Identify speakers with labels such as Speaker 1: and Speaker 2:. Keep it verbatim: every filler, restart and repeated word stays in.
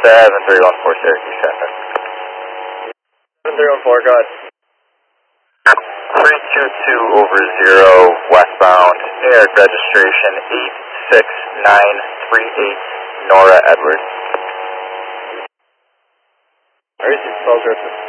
Speaker 1: seven three one four Syracuse traffic.
Speaker 2: seven three one four, go ahead.
Speaker 1: three two two over zero, westbound, air registration eight six nine three eight, Nora Edwards.
Speaker 2: Alright, twelve Griffin.